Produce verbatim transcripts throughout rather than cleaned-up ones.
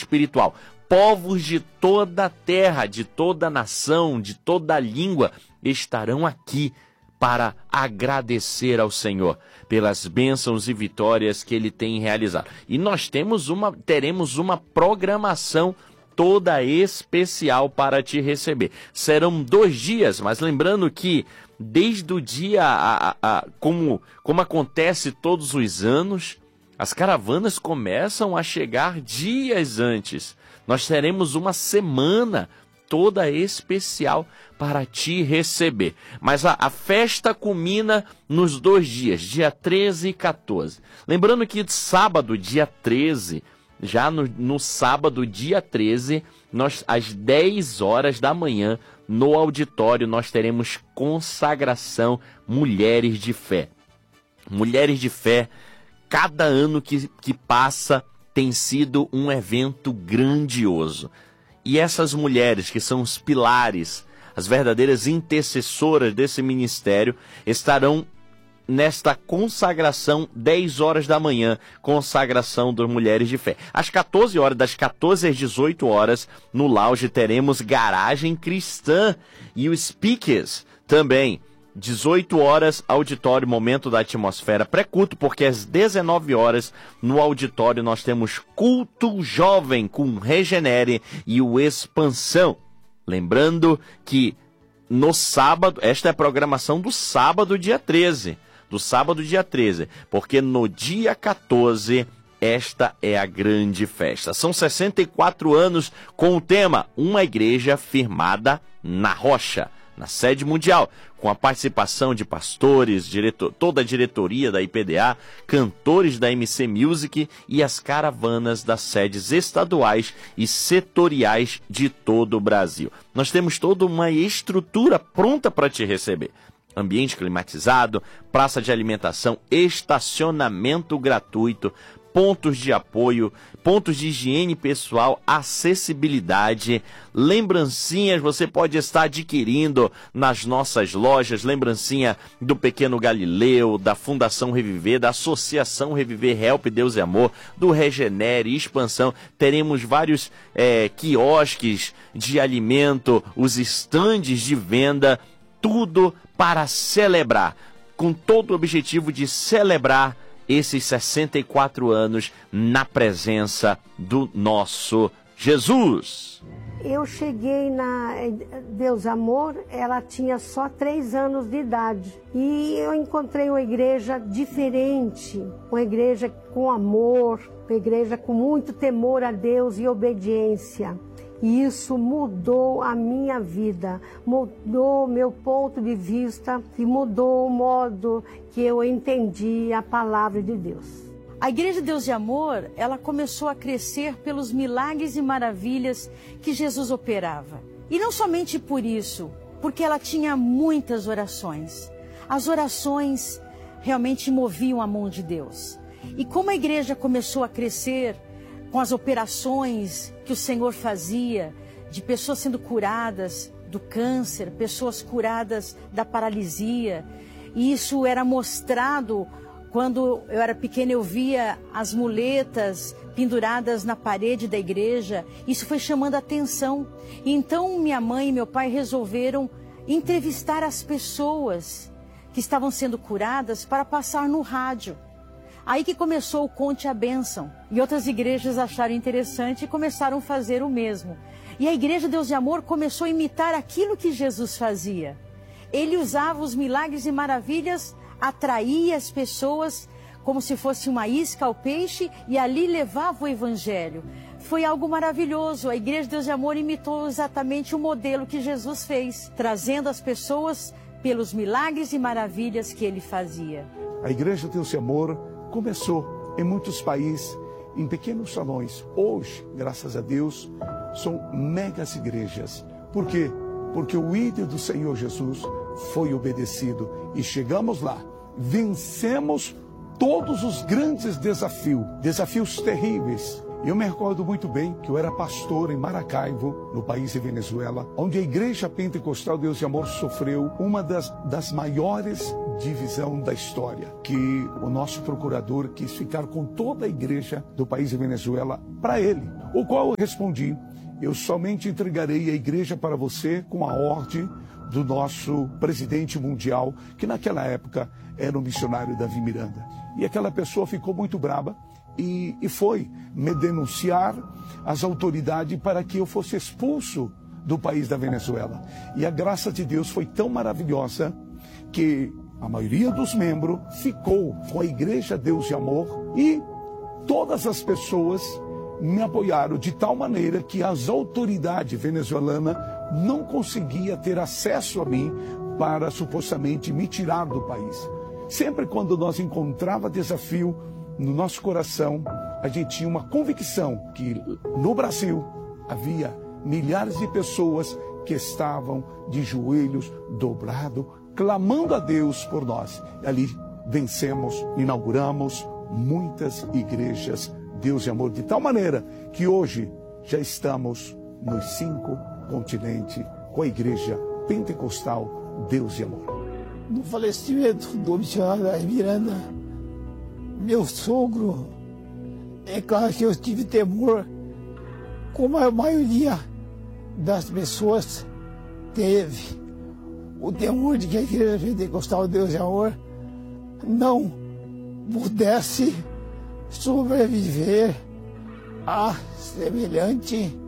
espiritual. Povos de toda a terra, de toda a nação, de toda a língua estarão aqui para agradecer ao Senhor pelas bênçãos e vitórias que Ele tem realizado. E nós temos uma, teremos uma programação toda especial para te receber. Serão dois dias, mas lembrando que desde o dia, a, a, a, como, como acontece todos os anos, as caravanas começam a chegar dias antes. Nós teremos uma semana toda especial para te receber. Mas a, a festa culmina nos dois dias, dia treze e quatorze. Lembrando que sábado, dia treze, já no, no sábado, dia treze, nós, às dez horas da manhã, no auditório, nós teremos consagração Mulheres de Fé. Mulheres de Fé, cada ano que, que passa, tem sido um evento grandioso. E essas mulheres, que são os pilares, as verdadeiras intercessoras desse ministério, estarão nesta consagração, dez horas da manhã, consagração das Mulheres de Fé. Às quatorze horas, das quatorze às dezoito horas, no lounge teremos Garagem Cristã e os speakers também. dezoito horas, auditório, momento da atmosfera pré-culto, porque às dezenove horas, no auditório, nós temos culto jovem com Regenere e o Expansão. Lembrando que no sábado, esta é a programação do sábado, dia treze. Do sábado, dia treze, porque no dia quatorze, esta é a grande festa. São sessenta e quatro anos com o tema Uma Igreja Firmada na Rocha, na sede mundial, com a participação de pastores, diretor, toda a diretoria da I P D A, cantores da M C Music e as caravanas das sedes estaduais e setoriais de todo o Brasil. Nós temos toda uma estrutura pronta para te receber. Ambiente climatizado, praça de alimentação, estacionamento gratuito, pontos de apoio, pontos de higiene pessoal, acessibilidade, lembrancinhas você pode estar adquirindo nas nossas lojas, lembrancinha do Pequeno Galileu, da Fundação Reviver, da Associação Reviver Help Deus e Amor, do Regenere, Expansão. Teremos vários é, quiosques de alimento, os estandes de venda, tudo para celebrar, com todo o objetivo de celebrar esses sessenta e quatro anos na presença do nosso Jesus. Eu cheguei na Deus Amor, ela tinha só três anos de idade. E eu encontrei uma igreja diferente, uma igreja com amor, uma igreja com muito temor a Deus e obediência. E isso mudou a minha vida, mudou o meu ponto de vista e mudou o modo que eu entendi a palavra de Deus. A Igreja Deus de Amor, ela começou a crescer pelos milagres e maravilhas que Jesus operava. E não somente por isso, porque ela tinha muitas orações. As orações realmente moviam a mão de Deus. E como a igreja começou a crescer com as operações que o Senhor fazia, de pessoas sendo curadas do câncer, pessoas curadas da paralisia, e isso era mostrado quando eu era pequena, eu via as muletas penduradas na parede da igreja. Isso foi chamando a atenção. E então minha mãe e meu pai resolveram entrevistar as pessoas que estavam sendo curadas para passar no rádio. Aí que começou o Conte a Bênção. E outras igrejas acharam interessante e começaram a fazer o mesmo. E a Igreja Deus de Amor começou a imitar aquilo que Jesus fazia. Ele usava os milagres e maravilhas, atraía as pessoas como se fosse uma isca ao peixe e ali levava o Evangelho. Foi algo maravilhoso. A Igreja Deus de Amor imitou exatamente o modelo que Jesus fez, trazendo as pessoas pelos milagres e maravilhas que ele fazia. A Igreja Deus de Amor começou em muitos países, em pequenos salões. Hoje, graças a Deus, são megas igrejas. Por quê? Porque o ídolo do Senhor Jesus foi obedecido e chegamos lá. Vencemos todos os grandes desafios, desafios terríveis. Eu me recordo muito bem que eu era pastor em Maracaibo, no país de Venezuela, onde a Igreja Pentecostal Deus de Amor sofreu uma das, das maiores divisão da história, que o nosso procurador quis ficar com toda a igreja do país de Venezuela para ele, o qual eu respondi: eu somente entregarei a igreja para você com a ordem do nosso presidente mundial, que naquela época era o missionário Davi Miranda. E aquela pessoa ficou muito braba e, e foi me denunciar às autoridades para que eu fosse expulso do país da Venezuela. E a graça de Deus foi tão maravilhosa que a maioria dos membros ficou com a Igreja Deus e Amor, e todas as pessoas me apoiaram de tal maneira que as autoridades venezuelanas não conseguiam ter acesso a mim para supostamente me tirar do país. Sempre quando nós encontrava desafio no nosso coração, a gente tinha uma convicção que no Brasil havia milhares de pessoas que estavam de joelhos dobrados, clamando a Deus por nós. E ali vencemos, inauguramos muitas igrejas Deus e Amor, de tal maneira que hoje já estamos nos cinco continentes com a igreja pentecostal Deus e Amor. No falecimento do missionário Davi Miranda, meu sogro, é claro que eu tive temor, como a maioria das pessoas teve, o temor de que a igreja pentecostal Deus e Amor não pudesse sobreviver a semelhante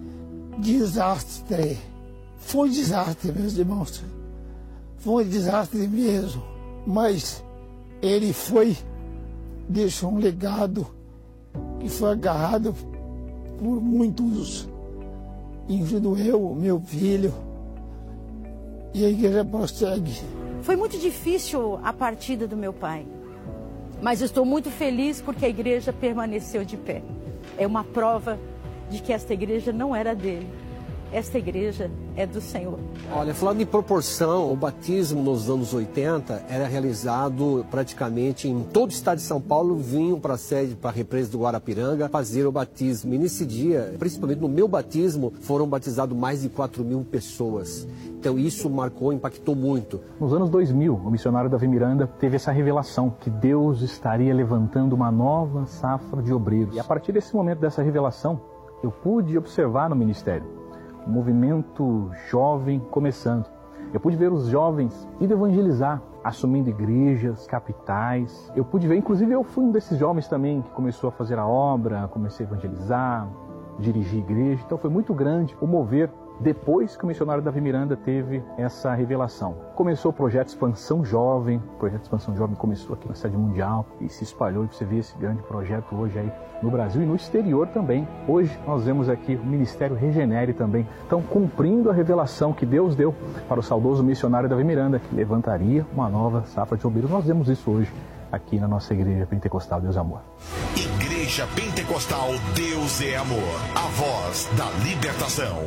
desastre. Foi um desastre, meus irmãos, foi um desastre mesmo, mas ele foi, deixou um legado que foi agarrado por muitos, incluindo eu, meu filho, e a igreja prossegue. Foi muito difícil a partida do meu pai, mas eu estou muito feliz porque a igreja permaneceu de pé. É uma prova de que esta igreja não era dele. Esta igreja é do Senhor. Olha, falando em proporção, o batismo nos anos oitenta era realizado praticamente em todo o estado de São Paulo, vinham para a sede, para a represa do Guarapiranga, fazer o batismo. E nesse dia, principalmente no meu batismo, foram batizados mais de quatro mil pessoas. Então isso marcou, impactou muito. Nos anos dois mil, o missionário Davi Miranda teve essa revelação que Deus estaria levantando uma nova safra de obreiros. E a partir desse momento, dessa revelação, eu pude observar no ministério um movimento jovem começando. Eu pude ver os jovens indo evangelizar, assumindo igrejas, capitais. Eu pude ver, inclusive eu fui um desses jovens também que começou a fazer a obra, comecei a evangelizar, dirigir igreja. Então foi muito grande o mover depois que o missionário Davi Miranda teve essa revelação. Começou o projeto Expansão Jovem, o projeto Expansão Jovem começou aqui na sede mundial e se espalhou, e você vê esse grande projeto hoje aí no Brasil e no exterior também. Hoje nós vemos aqui o Ministério Regenere também. Então, cumprindo a revelação que Deus deu para o saudoso missionário Davi Miranda, que levantaria uma nova safra de obreiros. Nós vemos isso hoje aqui na nossa Igreja Pentecostal Deus é Amor. Igreja Pentecostal Deus é Amor, a voz da libertação.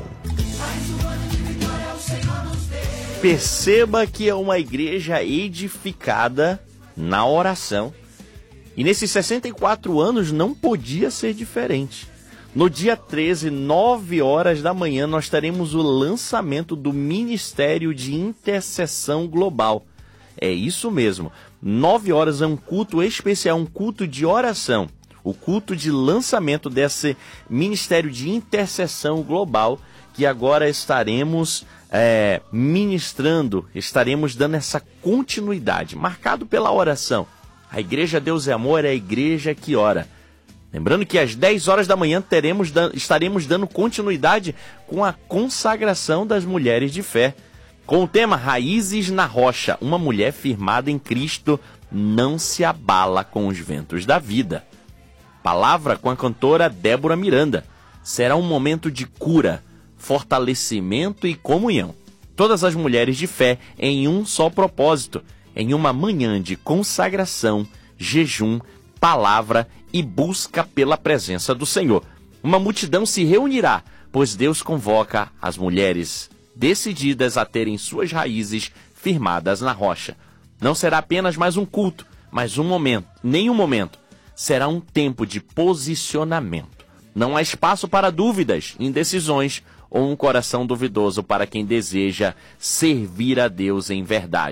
Perceba que é uma igreja edificada na oração. E nesses sessenta e quatro anos não podia ser diferente. No dia treze, nove horas da manhã, nós teremos o lançamento do Ministério de Intercessão Global. É isso mesmo. nove horas é um culto especial, um culto de oração. O culto de lançamento desse Ministério de Intercessão Global, que agora estaremos é, ministrando, estaremos dando essa continuidade, marcado pela oração. A Igreja Deus é Amor é a igreja que ora. Lembrando que às dez horas da manhã teremos, estaremos dando continuidade com a consagração das mulheres de fé, com o tema Raízes na Rocha. Uma mulher firmada em Cristo não se abala com os ventos da vida. Palavra com a cantora Débora Miranda. Será um momento de cura, fortalecimento e comunhão. Todas as mulheres de fé em um só propósito, em uma manhã de consagração, jejum, palavra e busca pela presença do Senhor. Uma multidão se reunirá, pois Deus convoca as mulheres decididas a terem suas raízes firmadas na rocha. Não será apenas mais um culto, mas um momento, nem um momento. Será um tempo de posicionamento. Não há espaço para dúvidas, indecisões ou um coração duvidoso para quem deseja servir a Deus em verdade.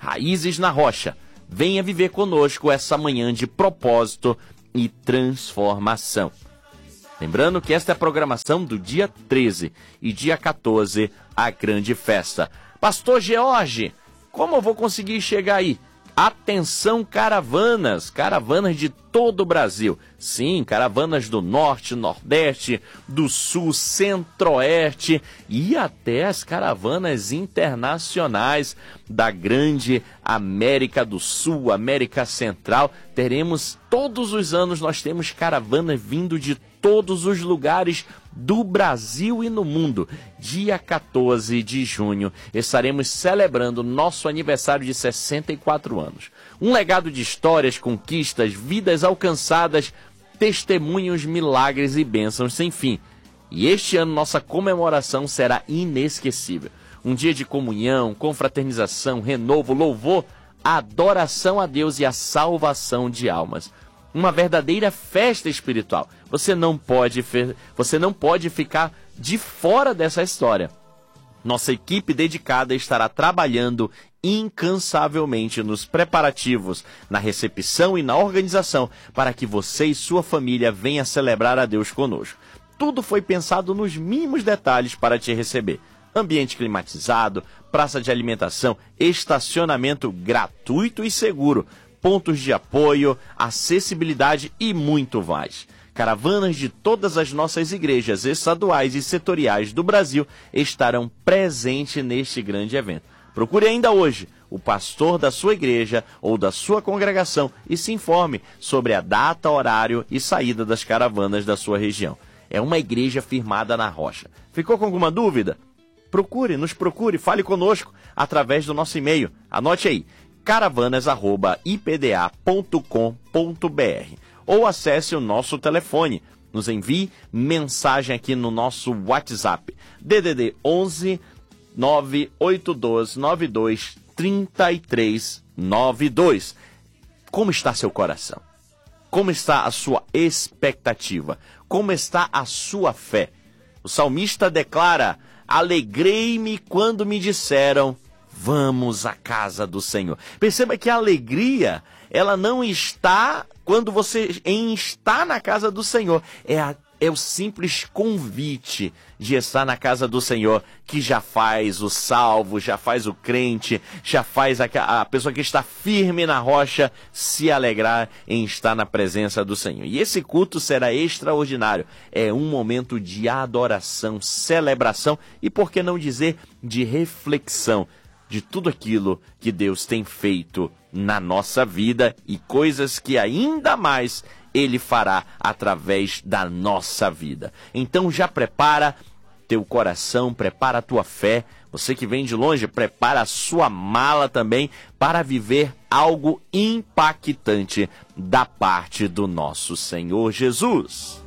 Raízes na Rocha. Venha viver conosco essa manhã de propósito e transformação. Lembrando que esta é a programação do dia treze e dia quatorze, a grande festa. Pastor George, como eu vou conseguir chegar aí? Atenção, caravanas, caravanas de todo o Brasil. Sim, caravanas do Norte, Nordeste, do Sul, Centro-Oeste e até as caravanas internacionais da grande América do Sul, América Central. Teremos, todos os anos nós temos caravanas vindo de todos os lugares do Brasil e no mundo. Dia quatorze de junho, estaremos celebrando nosso aniversário de sessenta e quatro anos. Um legado de histórias, conquistas, vidas alcançadas, testemunhos, milagres e bênçãos sem fim. E este ano nossa comemoração será inesquecível. Um dia de comunhão, confraternização, renovo, louvor, adoração a Deus e a salvação de almas. Uma verdadeira festa espiritual. Você não pode, você não pode ficar de fora dessa história. Nossa equipe dedicada estará trabalhando incansavelmente nos preparativos, na recepção e na organização para que você e sua família venham celebrar a Deus conosco. Tudo foi pensado nos mínimos detalhes para te receber. Ambiente climatizado, praça de alimentação, estacionamento gratuito e seguro, pontos de apoio, acessibilidade e muito mais. Caravanas de todas as nossas igrejas estaduais e setoriais do Brasil estarão presentes neste grande evento. Procure ainda hoje o pastor da sua igreja ou da sua congregação e se informe sobre a data, horário e saída das caravanas da sua região. É uma igreja firmada na rocha. Ficou com alguma dúvida? Procure, nos procure, fale conosco através do nosso e-mail. Anote aí, caravanas arroba i p d a ponto com ponto b r ou acesse o nosso telefone. Nos envie mensagem aqui no nosso WhatsApp, D D D onze nove oito dois nove dois três três nove dois. Como está seu coração? Como está a sua expectativa? Como está a sua fé? O salmista declara: alegrei-me quando me disseram, vamos à casa do Senhor. Perceba que a alegria, ela não está quando você em estar na casa do Senhor. É, a, é o simples convite de estar na casa do Senhor que já faz o salvo, já faz o crente, já faz a, a pessoa que está firme na rocha se alegrar em estar na presença do Senhor. E esse culto será extraordinário. É um momento de adoração, celebração e, por que não dizer, de reflexão de tudo aquilo que Deus tem feito na nossa vida e coisas que ainda mais Ele fará através da nossa vida. Então já prepara teu coração, prepara a tua fé. Você que vem de longe, prepara a sua mala também para viver algo impactante da parte do nosso Senhor Jesus.